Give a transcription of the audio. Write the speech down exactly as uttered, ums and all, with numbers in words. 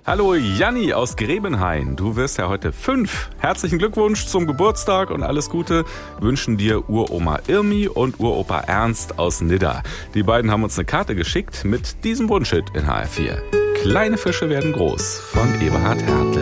Hallo Janni aus Grebenhain, du wirst ja heute fünf. Herzlichen Glückwunsch zum Geburtstag und alles Gute wünschen dir Uroma Irmi und Uropa Ernst aus Nidda. Die beiden haben uns eine Karte geschickt mit diesem Wunschhit in H R vier. Kleine Fische werden groß von Eberhard Hertel.